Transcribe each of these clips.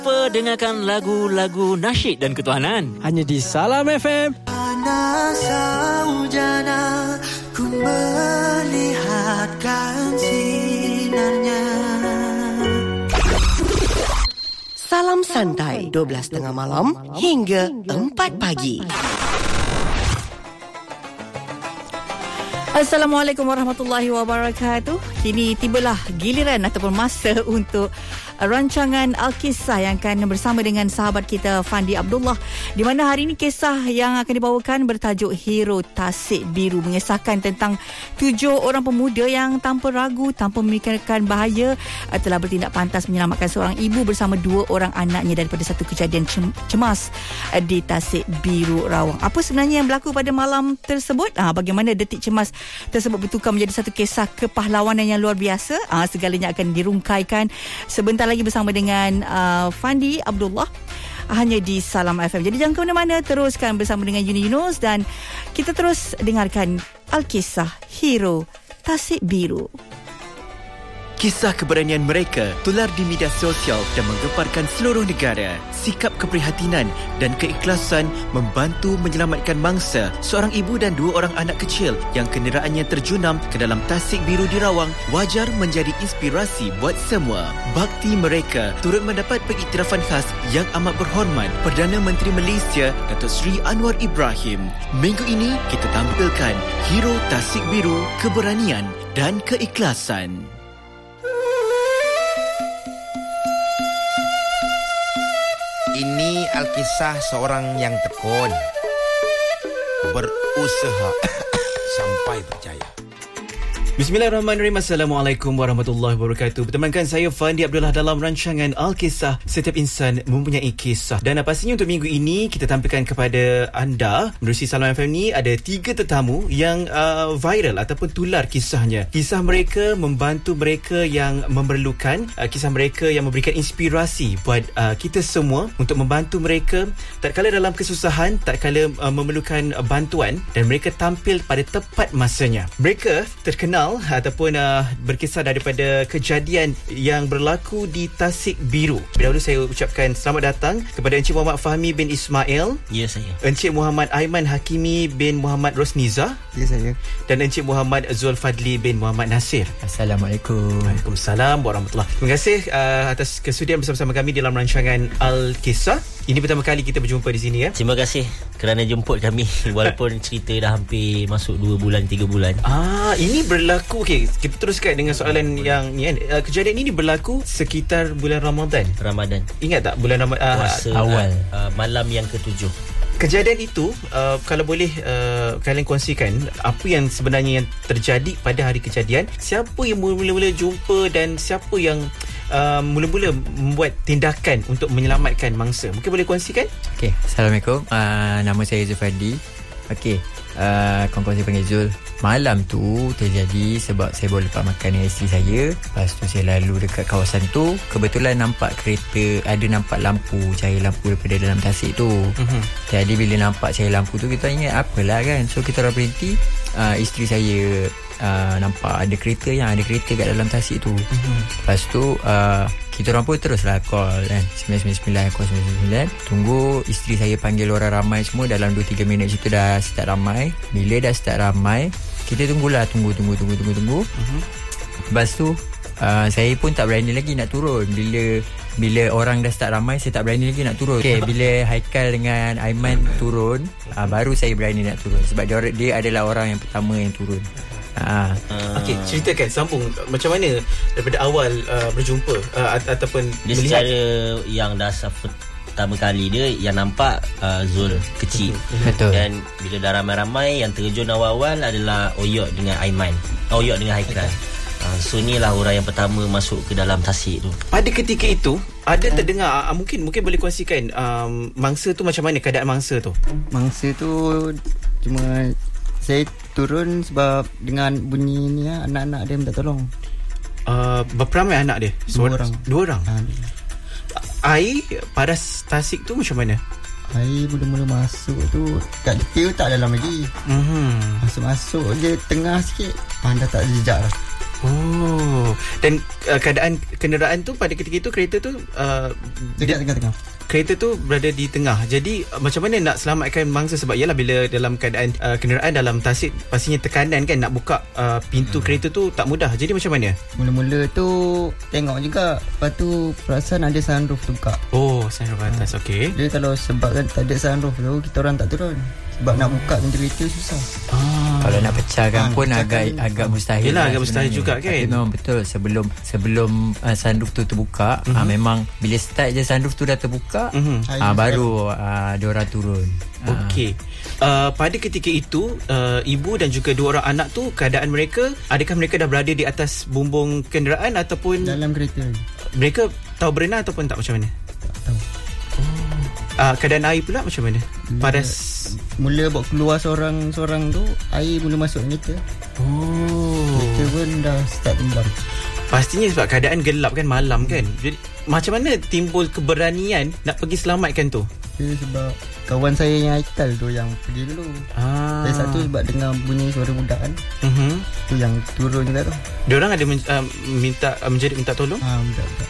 Dengarkan lagu-lagu nasyid dan ketuhanan hanya di Salam FM. Panas saujana ku melihatkan sinarnya. Salam santai 12.30 malam hingga 4 pagi. Assalamualaikum warahmatullahi wabarakatuh. Kini tibalah giliran ataupun masa untuk rancangan Al-Kisah yang akan bersama dengan sahabat kita Fandi Abdullah, di mana hari ini kisah yang akan dibawakan bertajuk Hero Tasik Biru, mengisahkan tentang 7 orang pemuda yang tanpa ragu, tanpa memikirkan bahaya, telah bertindak pantas menyelamatkan seorang ibu bersama 2 orang anaknya daripada satu kejadian cemas di Tasik Biru, Rawang. Apa sebenarnya yang berlaku pada malam tersebut? Bagaimana detik cemas tersebut bertukar menjadi satu kisah kepahlawanan yang luar biasa? Segalanya akan dirungkaikan sebentar lagi bersama dengan Fandi Abdullah hanya di Salam FM. Jadi jangan ke mana-mana, teruskan bersama dengan Yuni Yunus dan kita terus dengarkan Al-Kisah Hero Tasik Biru. Kisah keberanian mereka tular di media sosial dan menggemparkan seluruh negara. Sikap keprihatinan dan keikhlasan membantu menyelamatkan mangsa seorang ibu dan 2 orang anak kecil yang kenderaannya terjunam ke dalam Tasik Biru di Rawang wajar menjadi inspirasi buat semua. Bakti mereka turut mendapat pengiktirafan khas yang amat berhormat Perdana Menteri Malaysia Datuk Seri Anwar Ibrahim. Minggu ini kita tampilkan Hero Tasik Biru, keberanian dan keikhlasan. Ini Alkisah seorang yang tekun, berusaha sampai berjaya. Bismillahirrahmanirrahim. Assalamualaikum warahmatullahi wabarakatuh. Bertemankan saya Fandi Abdullah dalam rancangan Al-Kisah. Setiap insan mempunyai kisah. Dan pastinya untuk minggu ini kita tampilkan kepada anda menerusi Salam FM ni ada 3 tetamu yang viral ataupun tular kisahnya. Kisah mereka membantu mereka yang memerlukan, kisah mereka yang memberikan inspirasi buat kita semua untuk membantu mereka tatkala dalam kesusahan, tatkala memerlukan bantuan, dan mereka tampil pada tepat masanya. Mereka terkenal ataupun berkisar daripada kejadian yang berlaku di Tasik Biru. Dahulu saya ucapkan selamat datang kepada Encik Muhammad Fahmi bin Ismail. Ya, saya. Encik Muhammad Aiman Hakimi bin Muhammad Rosniza. Ya, saya. Dan Encik Muhammad Zulfadli bin Muhammad Nasir. Assalamualaikum. Waalaikumsalam warahmatullahi. Terima kasih atas kesudian bersama-sama kami dalam rancangan Al-Kisah. Ini pertama kali kita berjumpa di sini, ya. Terima kasih kerana jemput kami walaupun cerita dah hampir masuk 2 bulan 3 bulan. Ini berlaku. Okey, kita teruskan dengan soalan yang ni kan. Kejadian ini berlaku sekitar bulan Ramadan. Ingat tak bulan puasa awal malam yang ke-7. Kejadian itu kalau boleh kalian kongsikan apa yang sebenarnya yang terjadi pada hari kejadian, siapa yang mula-mula jumpa dan siapa yang mula-mula membuat tindakan untuk menyelamatkan mangsa. Mungkin boleh kongsikan? Okey, Assalamualaikum. Nama saya Zulfadli. Okey, kawan-kawan saya panggil Zul. Malam tu terjadi sebab saya baru lepas makan dengan isteri saya. Lepas tu saya lalu dekat kawasan tu, kebetulan nampak kereta, ada nampak lampu, cahaya lampu daripada dalam tasik tu. Jadi bila nampak cahaya lampu tu, kita ingat apalah kan. So kita orang berhenti. Isteri saya nampak ada kereta kat dalam tasik tu. Lepas tu kita orang pun teruslah call kan, 999 call 999. Tunggu isteri saya panggil orang ramai semua. Dalam 2-3 minit situ dah start ramai. Bila dah start ramai, kita tunggulah. Tunggu. Lepas tu saya pun tak berani lagi nak turun. Bila orang dah start ramai, saya tak berani lagi nak turun. Okay, bila Haikal dengan Aiman turun, baru saya berani nak turun. Sebab dia adalah orang yang pertama yang turun. Okey, ceritakan, sambung macam mana daripada awal berjumpa ataupun dia melihat. Secara yang dah pertama kali dia yang nampak Zul kecil. Betul. Dan bila dah ramai-ramai, yang terjun awal-awal adalah Oyok dengan Aiman, Oyok dengan Haikal. So inilah orang yang pertama masuk ke dalam tasik tu. Pada ketika itu ada terdengar, mungkin boleh kongsikan mangsa tu macam mana, keadaan mangsa tu? Mangsa tu cuma saya turun sebab dengan bunyi ni anak-anak dia minta tolong. Berapa ramai anak dia? 2 orang. Air pada tasik tu macam mana? Air mula-mula masuk tu tak detail, tak dalam lagi. Masuk-masuk je tengah sikit, dah tak ada jejak dah. Oh. Dan keadaan kenderaan tu pada ketika itu kereta tu dekat tengah-tengah. Kereta tu berada di tengah. Jadi macam mana nak selamatkan mangsa? Sebab yalah bila dalam keadaan kenderaan dalam tasik, pastinya tekanan kan, nak buka pintu kereta tu tak mudah. Jadi macam mana? Mula-mula tu tengok juga, lepas tu perasan ada sunroof tu buka. Oh, sunroof atas. Okey. Dia kalau sebab kan tak ada sunroof tu, kita orang tak turun. Sebab nak buka pintu kereta susah. Kalau nak pecahkan pun agak mustahil. Yelah, agak mustahil juga kan. Tapi memang betul sebelum sunroof tu terbuka, memang bila start je sunroof tu dah terbuka, baru diorang turun. Okey. Pada ketika itu ibu dan juga 2 orang anak tu, keadaan mereka, adakah mereka dah berada di atas bumbung kenderaan ataupun dalam kereta? Mereka tahu berenang ataupun tak, macam mana? Tak tahu. Keadaan air pula macam mana? Padas. Mula bawa keluar seorang tu, air mula masuk kereta. Kereta pun dah start tenggelam. Pastinya sebab keadaan gelap kan, malam kan. Jadi macam mana timbul keberanian nak pergi selamatkan tu? Sebab kawan saya yang Aikal tu yang pergi dulu. Saya satu sebab dengar bunyi suara budak kan. Tu yang turun juga tu. Diorang ada minta tolong? Budak-budak.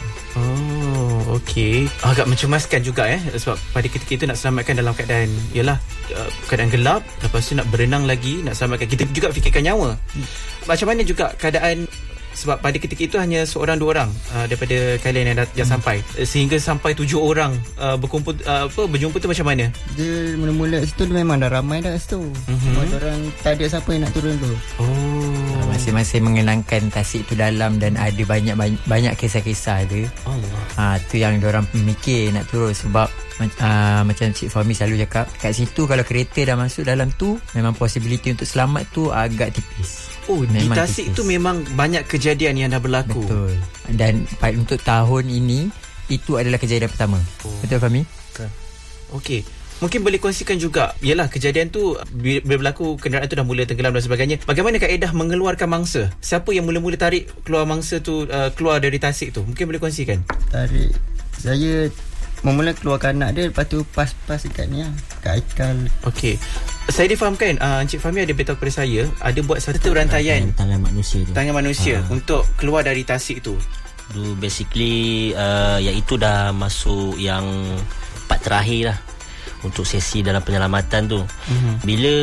Oh, okey. Agak mencemaskan juga sebab pada ketika itu nak selamatkan dalam keadaan keadaan gelap, lepas tu nak berenang lagi, nak selamatkan, kita juga fikirkan nyawa. Macam mana juga keadaan, sebab pada ketika itu hanya 1-2 orang daripada kalian yang sampai, sehingga sampai 7 orang berkumpul, berjumpa tu macam mana? Dia mula-mula situ memang dah ramai dah situ. Semua orang tak ada siapa yang nak turun tu. Masing-masing mengenangkan tasik tu dalam dan ada banyak kisah-kisah dia. Tu yang diorang mikir nak turun. Sebab macam Cik Fahmi selalu cakap, kat situ kalau kereta dah masuk dalam tu, memang possibility untuk selamat tu agak tipis. Di tasik tu memang banyak kejadian yang dah berlaku. Betul. Dan untuk tahun ini, itu adalah kejadian pertama. Betul Fahmi? Betul. Okey. Mungkin boleh kongsikan juga, yalah kejadian tu bila berlaku, kenderaan tu dah mula tenggelam dan sebagainya. Bagaimana kaedah mengeluarkan mangsa? Siapa yang mula-mula tarik keluar mangsa tu, keluar dari tasik tu? Mungkin boleh kongsikan. Tarik, saya mula keluarkan anak dia, lepas tu pas dekat ni kat Aikal. Okey. Saya difahamkan Encik Fahmi ada beritahu kepada saya, ada buat satu rantaian tangan manusia tu. Tangan manusia untuk keluar dari tasik tu. Basically iaitu dah masuk yang part terakhir lah untuk sesi dalam penyelamatan tu. Bila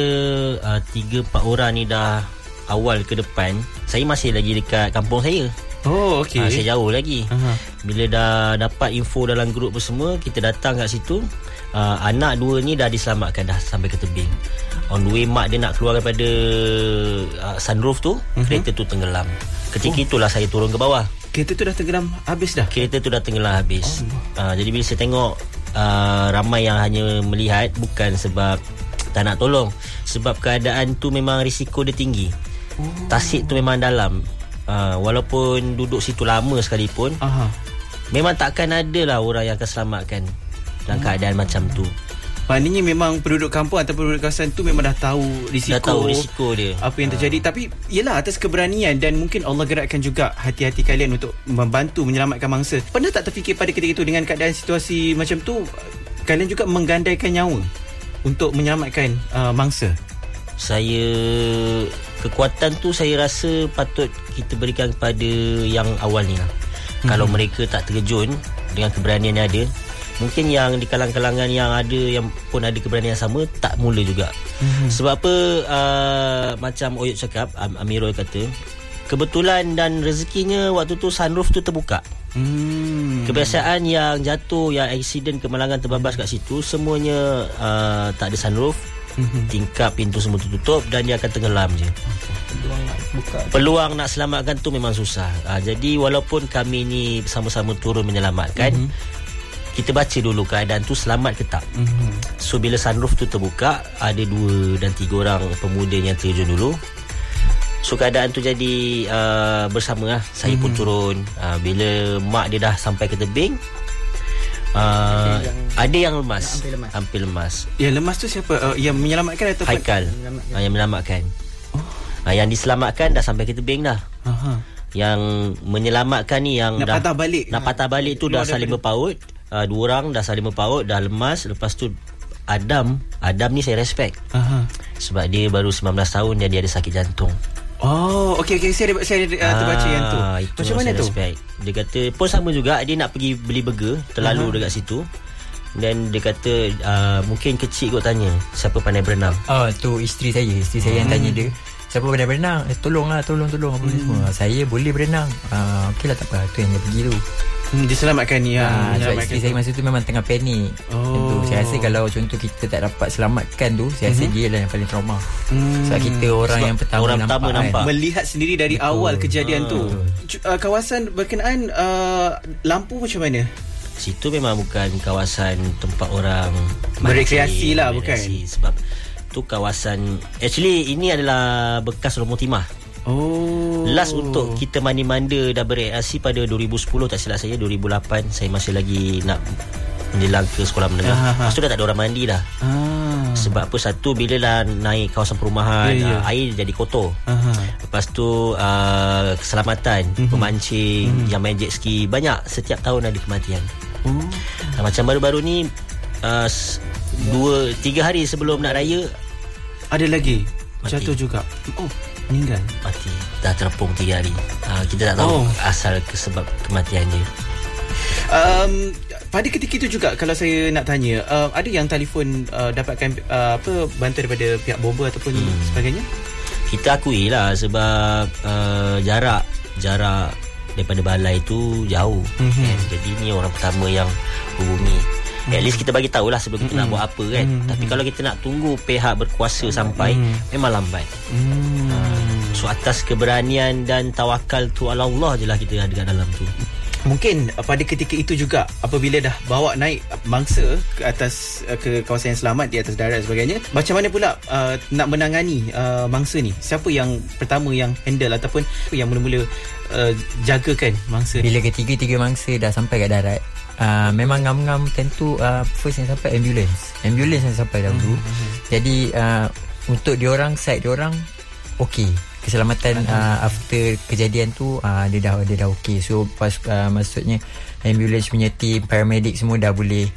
3-4 orang ni dah awal ke depan, saya masih lagi dekat kampung saya. Oh, okey. Saya jauh lagi. Bila dah dapat info dalam grup semua, kita datang kat situ. Anak 2 ni dah diselamatkan, dah sampai ke tebing. On the way mak dia nak keluar daripada sunroof tu, kereta tu tenggelam. Ketika itulah saya turun ke bawah. Kereta tu dah tenggelam habis dah? Kereta tu dah tenggelam habis. Jadi bila saya tengok ramai yang hanya melihat, bukan sebab tak nak tolong, sebab keadaan tu memang risiko dia tinggi. Tasik tu memang dalam. Walaupun duduk situ lama sekalipun, memang takkan ada lah orang yang akan selamatkan dalam keadaan macam tu. Maknanya memang penduduk kampung atau penduduk kawasan tu memang dah tahu risiko, dah tahu risiko dia, apa yang terjadi. Tapi yelah, atas keberanian dan mungkin Allah gerakkan juga hati-hati kalian untuk membantu menyelamatkan mangsa. Pernah tak terfikir pada ketika itu, dengan keadaan situasi macam tu, kalian juga menggandaikan nyawa untuk menyelamatkan mangsa? Kekuatan tu saya rasa patut kita berikan kepada yang awal ni lah. Kalau mereka tak terjun dengan keberanian yang ada, mungkin yang di kalangan-kalangan yang ada, yang pun ada keberanian yang sama, tak mula juga. Sebab apa, macam Oyot cakap, Amirul kata, kebetulan dan rezekinya waktu tu sunroof tu terbuka. Kebiasaan yang jatuh, yang accident, kemalangan terbabas kat situ, semuanya tak ada sunroof. Tingkap pintu semua tertutup dan dia akan tenggelam je. Peluang nak selamatkan tu memang susah. Jadi walaupun kami ni sama-sama turun menyelamatkan, kita baca dulu keadaan tu selamat ke tak. So bila sunroof tu terbuka, ada 2 dan 3 orang pemuda yang terjun dulu. So keadaan tu jadi bersama lah. Saya pun turun. Bila mak dia dah sampai ke tebing, ada yang lemas, hampir lemas. Yang lemas tu siapa? Yang menyelamatkan atau Haikal? Yang menyelamatkan. Yang diselamatkan dah sampai ke tebing dah. Yang menyelamatkan ni yang nak patah balik tu dah saling berpaut. 2 orang dah saling berpaut, dah lemas. Lepas tu Adam ni saya respect. Sebab dia baru 19 tahun dan dia ada sakit jantung. Oh, okey. Saya terbaca yang tu. Macam mana tu? Respect. Dia kata pun sama juga, dia nak pergi beli burger terlalu dekat situ. Dan dia kata mungkin kecil kot tanya siapa pandai berenang. Tu isteri saya yang tanya dia, siapa pandai berenang? Tolong apa semua. Saya boleh berenang. Okeylah, tak apa. Tu yang dia pergi tu. Diselamatkan ni. Sebab isteri saya masa tu memang tengah panik. Saya rasa kalau contoh kita tak dapat selamatkan tu, saya rasa dia lah yang paling trauma. Sebab kita orang yang pertama nampak. Melihat sendiri dari awal kejadian tu. Kawasan berkenaan lampu macam mana? Situ memang bukan kawasan tempat orang berekreasi lah, bukan? Sebab tu kawasan, actually ini adalah bekas rumah timah. Last untuk kita mandi-manda dah berekreasi pada 2010, tak silap saya 2008. Saya masih lagi nak menjelang ke sekolah menengah. Lepas tu dah tak ada orang mandi dah. Sebab apa? Satu, bila lah naik kawasan perumahan, air jadi kotor. Lepas tu keselamatan, pemancing, yang main jet ski, banyak, setiap tahun ada kematian. Macam baru-baru ni 2-3 hari sebelum nak raya ada lagi mati. Jatuh juga. Meninggal. Mati. Dah terapung 3 hari. Kita tak tahu asal sebab kematian dia. Pada ketika itu juga, kalau saya nak tanya, ada yang telefon dapatkan bantuan daripada pihak bomba ataupun sebagainya? Kita akui lah sebab jarak daripada balai tu jauh. Jadi ni orang pertama yang hubungi. At least kita bagi tahulah sebelum kita nak buat apa kan. Tapi kalau kita nak tunggu pihak berkuasa sampai, memang lambat. So atas keberanian dan tawakal tu ala Allah je lah kita ada kat dalam tu. Mungkin pada ketika itu juga, apabila dah bawa naik mangsa ke atas, ke kawasan yang selamat di atas darat dan sebagainya, macam mana pula nak menangani mangsa ni? Siapa yang pertama yang handle ataupun yang mula-mula jagakan mangsa? Bila ketiga-tiga mangsa dah sampai kat darat, memang ngam-ngam tentu first yang sampai ambulans yang sampai dahulu. Jadi untuk diorang, side diorang okey, keselamatan after kejadian tu dia dah okey. So pas maksudnya ambulans punya team, paramedic semua dah boleh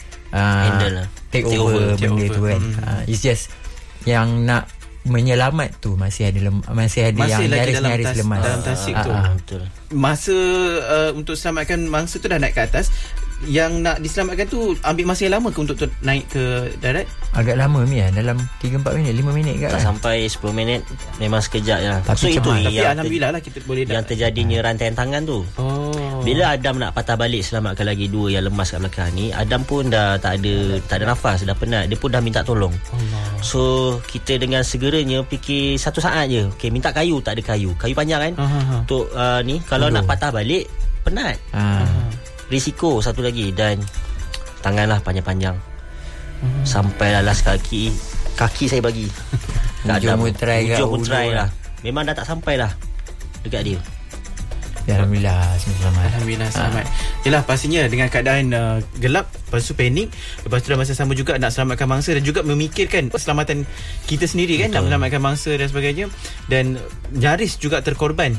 take over benda tu kan. It's just yang nak menyelamat tu masih ada yang nyaris lemas dalam tasik tu. Betul. Masa untuk selamatkan mangsa tu dah naik ke atas. Yang nak diselamatkan tu ambil masa yang lama ke untuk naik ke darat? Agak lama dalam 3-4 minit, 5 minit ke tak sampai 10 minit. Memang sekejap je. Tapi alhamdulillah lah kita boleh yang terjadinya rantaian tangan tu. Bila Adam nak patah balik selamatkan lagi 2 yang lemas kat belakang ni, Adam pun dah tak ada nafas, dah penat. Dia pun dah minta tolong. So kita dengan segeranya fikir 1 saat je, okay, minta kayu, tak ada kayu panjang kan untuk ni kalau nak patah balik penat. Risiko satu lagi, dan tanganlah panjang-panjang sampai lalas kaki saya bagi ujung pun try lah. Memang dah tak sampai lah dekat dia. Alhamdulillah selamat. Alhamdulillah selamat. Yalah, pastinya dengan keadaan gelap, lepas tu panik, lepas tu dalam masa sama juga nak selamatkan mangsa dan juga memikirkan keselamatan kita sendiri kan. Betul. Nak menyelamatkan mangsa dan sebagainya, dan nyaris juga terkorban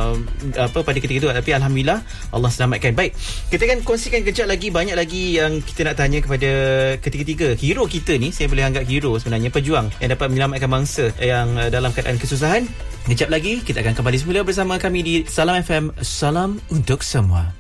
pada ketika itu. Tapi alhamdulillah Allah selamatkan. Baik, kita akan kongsikan kejap lagi, banyak lagi yang kita nak tanya kepada ketiga-tiga hero kita ni. Saya boleh anggap hero sebenarnya, pejuang yang dapat menyelamatkan mangsa yang dalam keadaan kesusahan. Kejap lagi kita akan kembali semula bersama kami di Salam FM. Salam untuk semua.